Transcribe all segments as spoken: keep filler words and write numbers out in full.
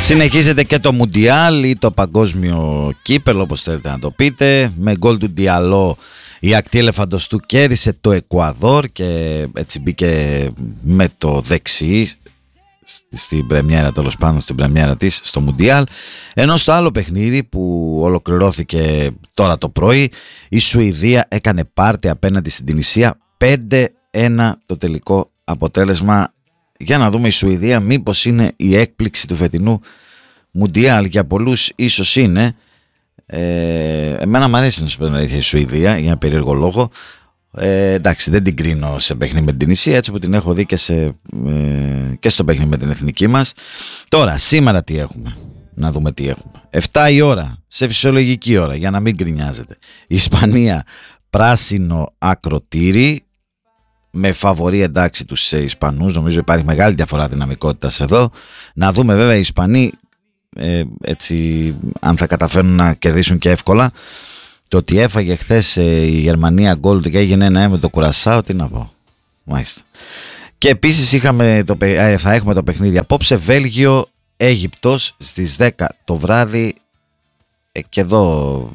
Συνεχίζεται και το Μουντιάλ ή το παγκόσμιο κύπελο, όπως θέλετε να το πείτε. Με γκολ του Ντιαλό η ακτή ελεφαντος του κέρδισε το Εκουαδόρ και έτσι μπήκε με το δεξί στην πρεμιέρα, τέλος πάντων στην πρεμιέρα της στο Μουντιάλ. Ενώ στο άλλο παιχνίδι που ολοκληρώθηκε τώρα το πρωί, η Σουηδία έκανε πάρτι απέναντι στην Τινησία. Πέντε ένα το τελικό αποτέλεσμα. Για να δούμε η Σουηδία μήπως είναι η έκπληξη του φετινού Μουντιάλ. Για πολλούς ίσως είναι. ε, Εμένα μου αρέσει να σου πω την αλήθεια η Σουηδία για ένα περίεργο λόγο. ε, Εντάξει, δεν την κρίνω σε παιχνίδι με την Τινησία, έτσι που την έχω δει και, σε, ε, και στο παιχνίδι με την εθνική μας. Τώρα σήμερα τι έχουμε, να δούμε τι έχουμε. Εφτά η ώρα, σε φυσιολογική ώρα, για να μην γκρινιάζετε. Η Ισπανία πράσινο ακροτήρι, με φαβορί εντάξει τους Ισπανούς. Νομίζω υπάρχει μεγάλη διαφορά δυναμικότητας εδώ. Να δούμε βέβαια οι Ισπανοί ε, έτσι, αν θα καταφέρουν να κερδίσουν και εύκολα. Το ότι έφαγε χθες ε, η Γερμανία γκολ και έγινε ένα με το Κουρασάο, τι να πω. Μάλιστα. Και επίσης είχαμε το, ε, θα έχουμε το παιχνίδι απόψε, Βέλγιο Αίγυπτος στις δέκα το βράδυ. ε, και εδώ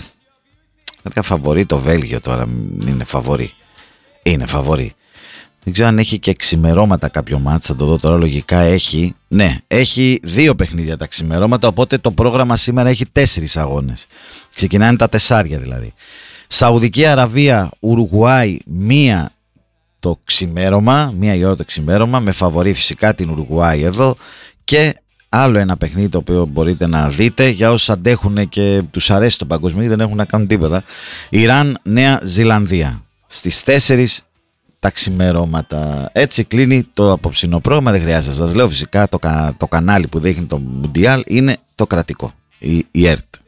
ε, φαβορί το Βέλγιο τώρα. Είναι φαβορί. Είναι φαβορί. Δεν ξέρω αν έχει και ξημερώματα κάποιο μάτς. Θα το δω τώρα, λογικά έχει. Ναι, έχει δύο παιχνίδια τα ξημερώματα. Οπότε το πρόγραμμα σήμερα έχει τέσσερις αγώνες. Ξεκινάνε τα τεσσάρια δηλαδή. Σαουδική Αραβία, Ουρουγουάη, μία το ξημέρωμα. Μία η ώρα το ξημέρωμα. Με φαβορί φυσικά την Ουρουγουάη εδώ. Και άλλο ένα παιχνίδι το οποίο μπορείτε να δείτε για όσους αντέχουν και τους αρέσει το παγκοσμίο, δεν έχουν να κάνουν τίποτα. Ιράν, Νέα Ζηλανδία. Στις τέσσερις τα ξημερώματα. Έτσι κλείνει το απόψινό πρόγραμμα. Δεν χρειάζεται να σας λέω, φυσικά το, κα, το κανάλι που δείχνει το Μουντιάλ είναι το κρατικό, η, η ΕΡΤ.